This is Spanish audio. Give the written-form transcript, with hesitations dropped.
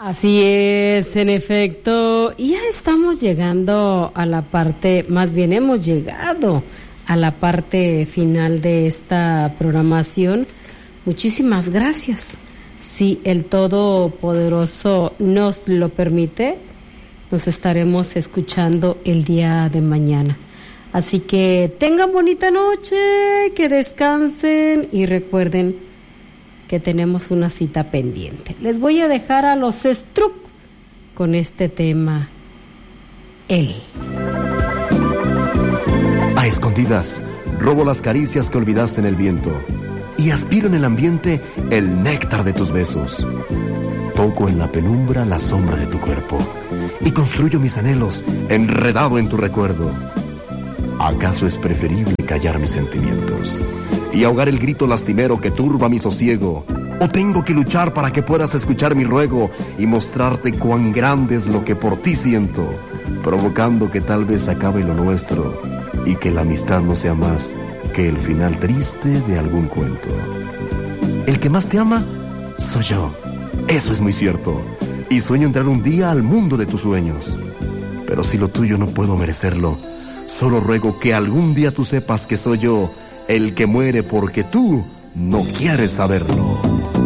Así es, en efecto, y ya estamos llegando a la parte, más bien hemos llegado a la parte final de esta programación. Muchísimas gracias. Si el Todopoderoso nos lo permite, nos estaremos escuchando el día de mañana. Así que tengan bonita noche, que descansen y recuerden que tenemos una cita pendiente. Les voy a dejar a los Struck con este tema, Él. A escondidas, robo las caricias que olvidaste en el viento y aspiro en el ambiente el néctar de tus besos. Toco en la penumbra la sombra de tu cuerpo y construyo mis anhelos enredado en tu recuerdo. ¿Acaso es preferible callar mis sentimientos y ahogar el grito lastimero que turba mi sosiego? ¿O tengo que luchar para que puedas escuchar mi ruego y mostrarte cuán grande es lo que por ti siento, provocando que tal vez acabe lo nuestro y que la amistad no sea más que el final triste de algún cuento? El que más te ama soy yo, eso es muy cierto, y sueño entrar un día al mundo de tus sueños. Pero si lo tuyo no puedo merecerlo, solo ruego que algún día tú sepas que soy yo el que muere porque tú no quieres saberlo.